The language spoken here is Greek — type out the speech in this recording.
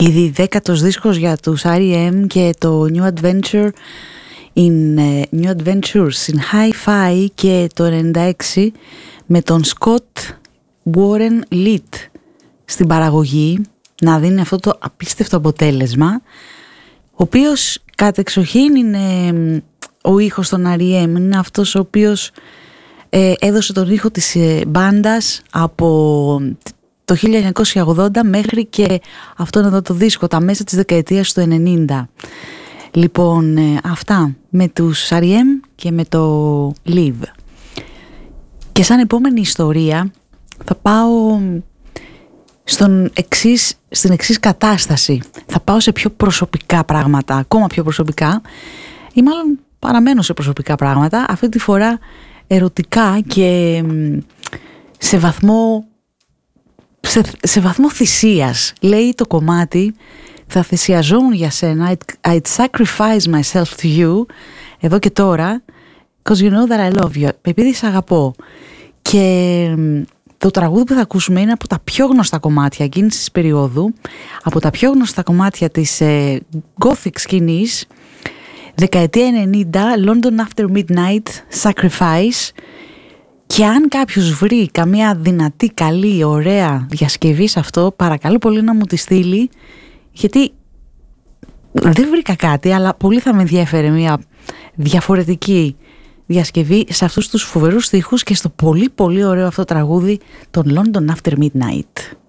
Ήδη 10ος δίσκος για τους R.E.M. και το New Adventures in Hi-Fi και το 96 με τον Scott Warren Lead στην παραγωγή να δίνει αυτό το απίστευτο αποτέλεσμα, ο οποίος κατεξοχήν είναι ο ήχος των R.E.M. είναι αυτός ο οποίος έδωσε τον ήχο της μπάντας από το 1980 μέχρι και αυτόν εδώ το δίσκο, τα μέσα της δεκαετίας του 90. Λοιπόν, αυτά με τους R.E.M. και με το Live. Και σαν επόμενη ιστορία θα πάω στην εξής κατάσταση. Θα πάω σε πιο προσωπικά πράγματα, ακόμα πιο προσωπικά, ή μάλλον παραμένω σε προσωπικά πράγματα, αυτή τη φορά ερωτικά και σε βαθμό θυσίας. Λέει το κομμάτι, θα θυσιαζόμουν για σένα, I'd sacrifice myself to you, εδώ και τώρα, because you know that I love you, επειδή σε αγαπώ. Και το τραγούδι που θα ακούσουμε είναι από τα πιο γνωστά κομμάτια εκείνης της περίοδου, από τα πιο γνωστά κομμάτια της gothic σκηνής, δεκαετία 90, London After Midnight, Sacrifice. Και αν κάποιος βρει καμία δυνατή, καλή, ωραία διασκευή σε αυτό, παρακαλώ πολύ να μου τη στείλει, γιατί δεν βρήκα κάτι, αλλά πολύ θα με ενδιέφερε μια διαφορετική διασκευή σε αυτούς τους φοβερούς στίχους και στο πολύ πολύ ωραίο αυτό τραγούδι των London After Midnight.